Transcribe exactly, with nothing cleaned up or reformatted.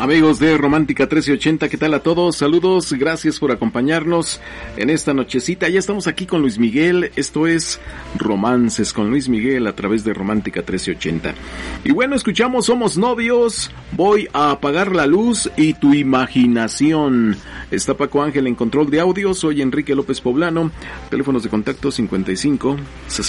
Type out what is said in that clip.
Amigos de Romántica trece ochenta, ¿qué tal a todos? Saludos, gracias por acompañarnos en esta nochecita. Ya estamos aquí con Luis Miguel, esto es Romances con Luis Miguel a través de Romántica trece ochenta. Y bueno, escuchamos Somos Novios, Voy a apagar la luz y Tu imaginación. Está Paco Ángel en control de audio, soy Enrique López Poblano, teléfonos de contacto cincuenta y cinco